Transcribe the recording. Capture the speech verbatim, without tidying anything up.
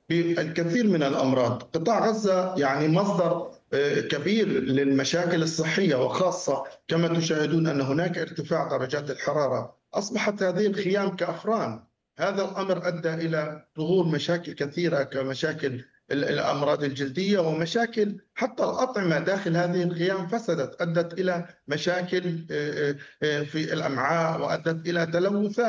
بالكثير من الأمراض. قطاع غزة يعني مصدر آه، كبير للمشاكل الصحية، وخاصة كما تشاهدون أن هناك ارتفاع درجات الحرارة. أصبحت هذه الخيام كأفران. هذا الأمر أدى إلى ظهور مشاكل كثيرة كمشاكل ال- الأمراض الجلدية، ومشاكل حتى الأطعمة داخل هذه الخيام فسدت، أدت إلى مشاكل آه، آه، آه، في الأمعاء، وأدت إلى تلوثات.